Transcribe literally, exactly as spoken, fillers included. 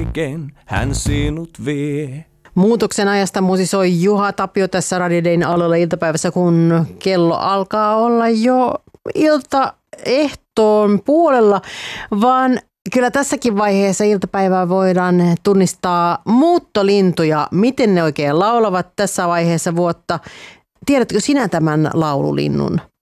kaiken hän sinut vie. Muutoksen ajasta musisoi Juha Tapio tässä Radio Dayn alueella iltapäivässä, kun kello alkaa olla jo iltaehtoon puolella, vaan kyllä tässäkin vaiheessa iltapäivää voidaan tunnistaa muuttolintuja, miten ne oikein laulavat tässä vaiheessa vuotta. Tiedätkö sinä tämän laululinnun?